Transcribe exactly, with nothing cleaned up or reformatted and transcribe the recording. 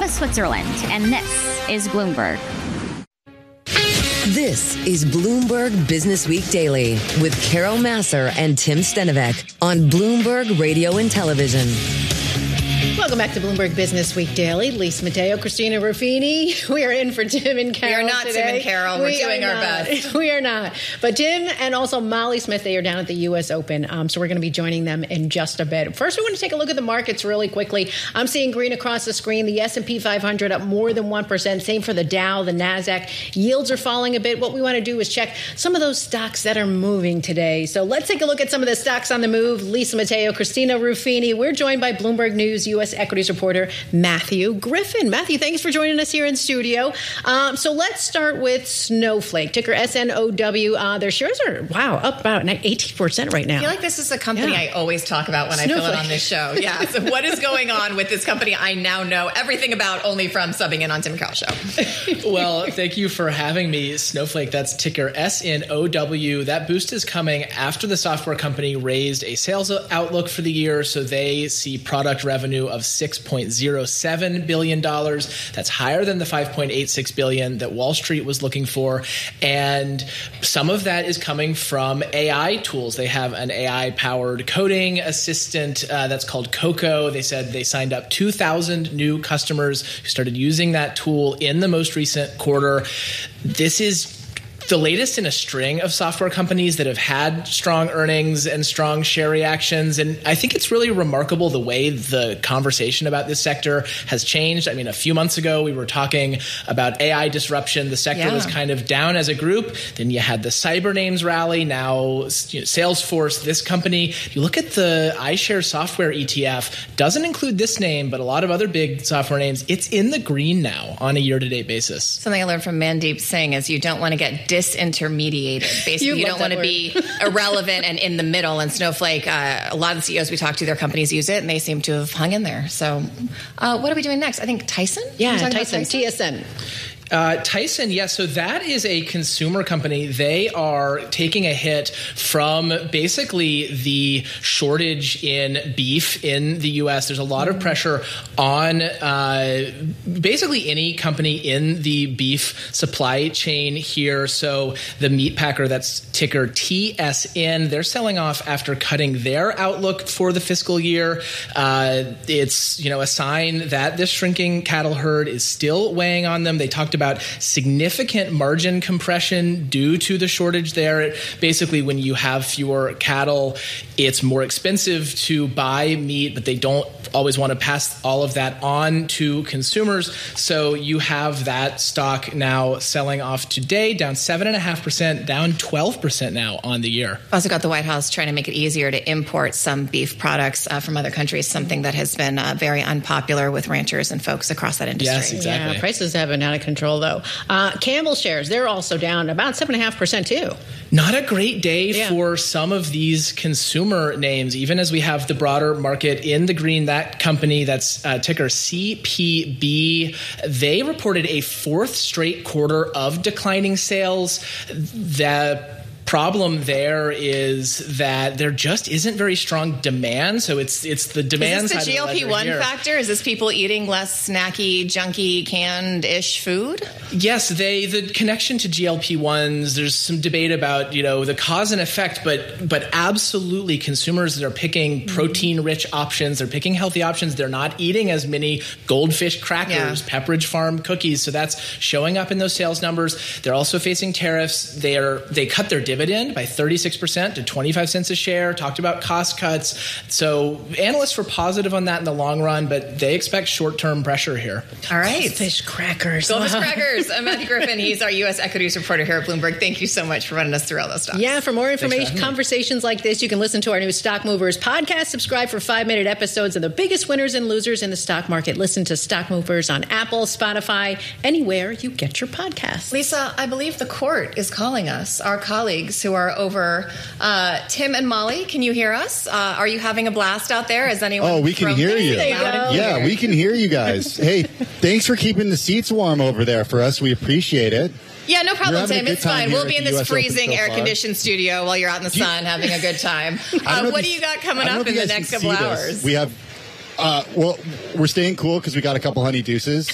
Switzerland, and this is Bloomberg. This is Bloomberg Business Week Daily with Carol Massar and Tim Stenovec on Bloomberg Radio and Television. Welcome back to Bloomberg Business Week Daily. Lisa Mateo, Christina Ruffini. We are in for Tim and Carol. We are not today. Tim and Carol. We're we doing our not. best. We are not. But Tim and also Molly Smith, they are down at the U S Open. Um, so we're going to be joining them in just a bit. First, we want to take a look at the markets really quickly. I'm seeing green across the screen. The S and P five hundred up more than one percent. Same for the Dow, the NASDAQ. Yields are falling a bit. What we want to do is check some of those stocks that are moving today. So let's take a look at some of the stocks on the move. Lisa Mateo, Christina Ruffini. We're joined by Bloomberg News U S equities reporter Matthew Griffin. Matthew, thanks for joining us here in studio. Um, so let's start with Snowflake, ticker S N O W. Uh, their shares are, wow, up about eighteen percent right now. I feel like this is a company yeah. I always talk about when Snowflake. I fill it on this show. Yeah. So what is going on with this company I now know everything about only from subbing in on Tim and Carol's show? Well, thank you for having me. Snowflake, that's ticker S N O W. That boost is coming after the software company raised a sales outlook for the year. So they see product revenue of six point zero seven billion dollars. That's higher than the five point eight six billion dollars that Wall Street was looking for. And some of that is coming from A I tools. They have an A I-powered coding assistant uh, that's called Coco. They said they signed up two thousand new customers who started using that tool in the most recent quarter. This is the latest in a string of software companies that have had strong earnings and strong share reactions. And I think it's really remarkable the way the conversation about this sector has changed. I mean, a few months ago, we were talking about A I disruption. The sector yeah. was kind of down as a group. Then you had the cyber names rally. Now, you know, Salesforce, this company. You look at the iShares software E T F, doesn't include this name, but a lot of other big software names. It's in the green now on a year-to-date basis. Something I learned from Mandeep Singh is you don't want to get disintermediated. Basically, you, you don't want to be irrelevant and in the middle. And Snowflake, uh, a lot of the C E Os we talk to, their companies use it, and they seem to have hung in there. So uh, what are we doing next? I think Tyson? Yeah, Tyson, Tyson, T S N. Uh, Tyson, yes. Yeah, so that is a consumer company. They are taking a hit from basically the shortage in beef in the U S. There's a lot of pressure on uh, basically any company in the beef supply chain here. So the meat packer, that's ticker T S N, they're selling off after cutting their outlook for the fiscal year. Uh, it's, you know, a sign that this shrinking cattle herd is still weighing on them. They talked about significant margin compression due to the shortage there. Basically, when you have fewer cattle, it's more expensive to buy meat, but they don't always want to pass all of that on to consumers. So you have that stock now selling off today, down seven point five percent, down twelve percent now on the year. Also got the White House trying to make it easier to import some beef products uh, from other countries, something that has been uh, very unpopular with ranchers and folks across that industry. Yes, exactly. Yeah, prices have been out of control, though. Uh, Campbell shares, they're also down about seven point five percent, too. Not a great day yeah. for some of these consumer names, even as we have the broader market in the green. That company, that's uh, ticker C P B, they reported a fourth straight quarter of declining sales. The problem there is that there just isn't very strong demand. So it's it's the demand side of the ledger. Is this the G L P one factor? Is this people eating less snacky, junky, canned-ish food? Yes, they the connection to G L P ones, there's some debate about, you know, the cause and effect, but but absolutely consumers that are picking protein-rich options, they're picking healthy options, they're not eating as many Goldfish crackers, yeah. Pepperidge Farm cookies. So that's showing up in those sales numbers. They're also facing tariffs. They are they cut their dividend by thirty-six percent to twenty-five cents a share, talked about cost cuts. So analysts were positive on that in the long run, but they expect short-term pressure here. All right. Goldfish crackers. Goldfish crackers. I'm Matthew Griffin. He's our U S equities reporter here at Bloomberg. Thank you so much for running us through all those stocks. Yeah, for more information, conversations like this, you can listen to our new Stock Movers podcast. Subscribe for five-minute episodes of the biggest winners and losers in the stock market. Listen to Stock Movers on Apple, Spotify, anywhere you get your podcasts. Lisa, I believe the court is calling us, our colleagues who are over. Uh, Tim and Molly, can you hear us? Uh, are you having a blast out there? Is anyone? Oh, we can hear you. you Yeah, we can hear you guys. Hey, thanks for keeping the seats warm over there for us. We appreciate it. Yeah, no problem, Tim. It's fine. We'll be in this freezing so air-conditioned studio while you're out in the sun having a good time. Uh, what do you got coming up in the next couple hours? We have, uh, well, we're staying cool because we got a couple honey deuces.